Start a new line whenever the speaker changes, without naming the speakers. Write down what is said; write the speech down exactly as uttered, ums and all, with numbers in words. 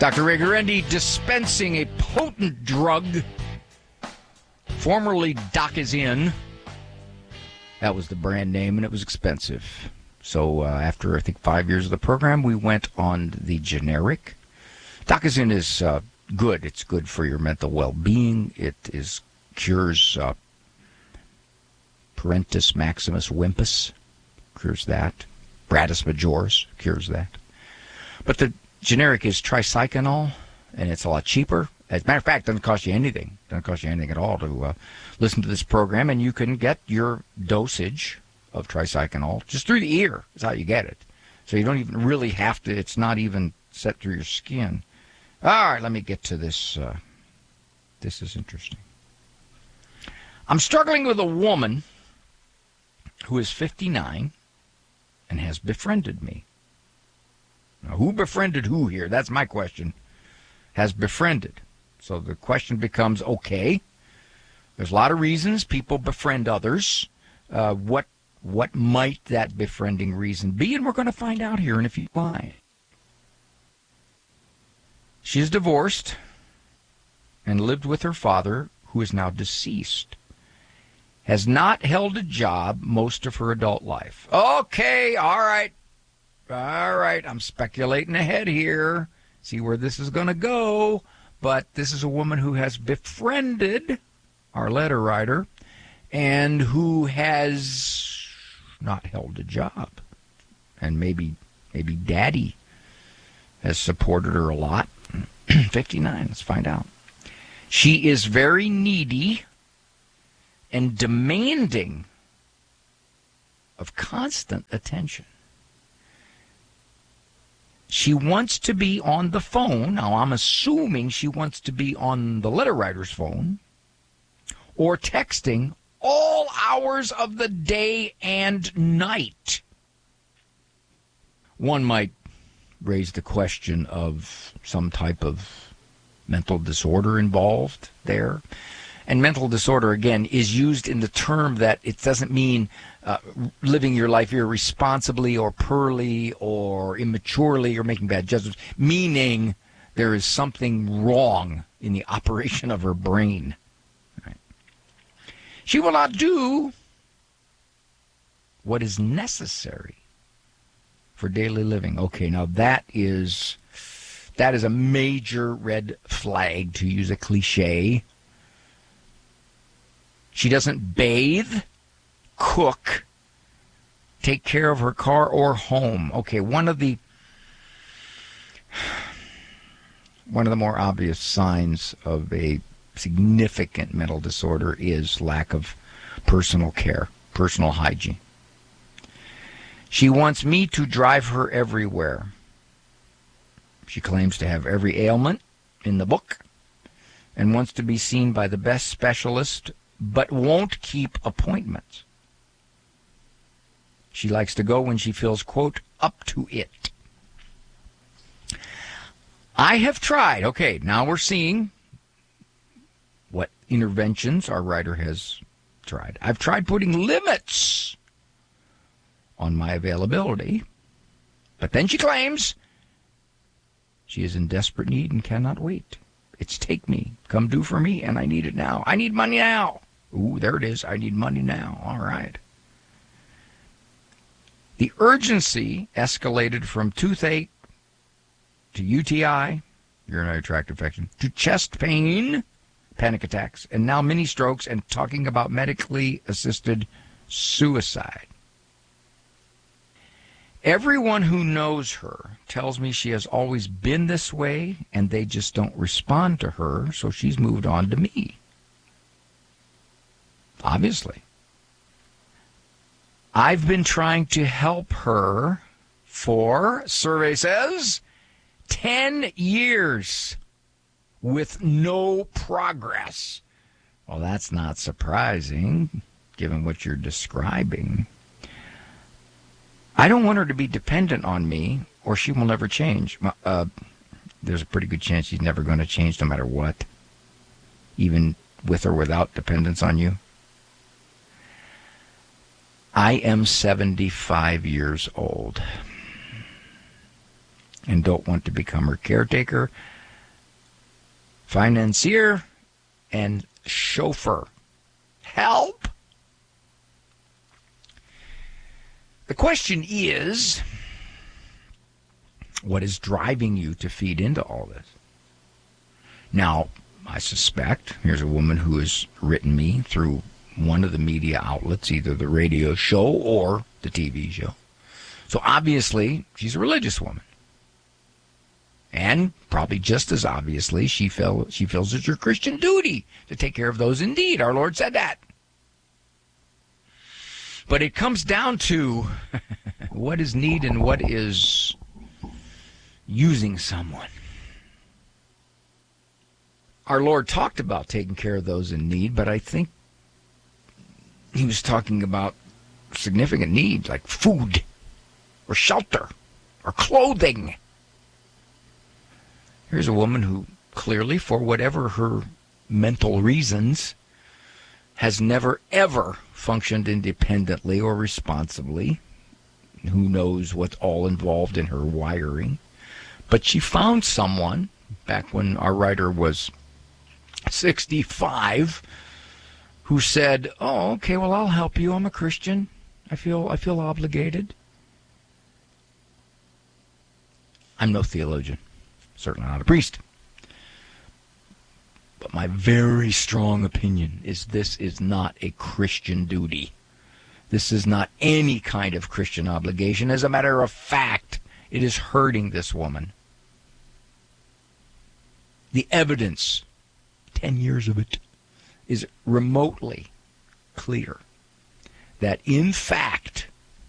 Doctor Ray Guarendi dispensing a potent drug, formerly Dachazin. That was the brand name, and it was expensive. So uh, after, I think, five years of the program, we went on the generic. Dachazin is uh, good. It's good for your mental well-being. It is cures uh, Parentis maximus wimpus, cures that. Bratus majoris cures that. But the generic is tricyclinol, and it's a lot cheaper. As a matter of fact, it doesn't cost you anything. It doesn't cost you anything at all to uh, listen to this program, and you can get your dosage of tricyclinol just through the ear. That's how you get it. So you don't even really have to, it's not even set through your skin. All right, let me get to this. Uh, this is interesting. I'm struggling with a woman who is fifty-nine and has befriended me. Now, who befriended who here? That's my question. Has befriended. So the question becomes, okay, there's a lot of reasons people befriend others. Uh, what what might that befriending reason be? And we're going to find out here in a few lines. She is divorced and lived with her father, who is now deceased. Has not held a job most of her adult life. Okay, all right. All right, I'm speculating ahead here. See where this is going to go. But this is a woman who has befriended our letter writer and who has not held a job. And maybe maybe daddy has supported her a lot. fifty-nine, let's find out. She is very needy and demanding of constant attention. She wants to be on the phone. Now, I'm assuming she wants to be on the letter writer's phone or texting all hours of the day and night. One might raise the question of some type of mental disorder involved there. And mental disorder, again, is used in the term that it doesn't mean uh, living your life irresponsibly or poorly or immaturely or making bad judgments, meaning there is something wrong in the operation of her brain. Right. She will not do what is necessary for daily living. Okay, now that is that is a major red flag, to use a cliche. She doesn't bathe, cook, take care of her car or home. Okay, one of the one of the more obvious signs of a significant mental disorder is lack of personal care, personal hygiene. She wants me to drive her everywhere. She claims to have every ailment in the book and wants to be seen by the best specialist, but won't keep appointments. She likes to go when she feels, quote, up to it. I have tried. Okay, now we're seeing what interventions our writer has tried. I've tried putting limits on my availability, but then she claims she is in desperate need and cannot wait. It's take me, come do for me, and I need it now. I need money now. Ooh, there it is. I need money now. All right. The urgency escalated from toothache to U T I, urinary tract infection, to chest pain, panic attacks, and now mini strokes, and talking about medically assisted suicide. Everyone who knows her tells me she has always been this way, and they just don't respond to her, so she's moved on to me. Obviously. I've been trying to help her for, survey says, ten years with no progress. Well, that's not surprising, given what you're describing. I don't want her to be dependent on me, or she will never change. Uh, there's a pretty good chance she's never going to change no matter what, even with or without dependence on you. I am seventy-five years old. and don't want to become her caretaker, financier, and chauffeur. Help! The question is, what is driving you to feed into all this? Now, I suspect, here's a woman who has written me through one of the media outlets, either the radio show or the T V show. So obviously, she's a religious woman. And probably just as obviously, she, feel, she feels it's her Christian duty to take care of those in need. Our Lord said that. But it comes down to what is need and what is using someone. Our Lord talked about taking care of those in need, but I think he was talking about significant needs like food or shelter or clothing. Here's a woman who clearly, for whatever her mental reasons, has never, ever functioned independently or responsibly. Who knows what's all involved in her wiring. But she found someone, back when our writer was sixty-five, who said, oh, okay, well, I'll help you. I'm a Christian. I feel I feel obligated. I'm no theologian. Certainly not a priest. But my very strong opinion is this is not a Christian duty. This is not any kind of Christian obligation. As a matter of fact, it is hurting this woman. The evidence, ten years of it, is remotely clear that in fact,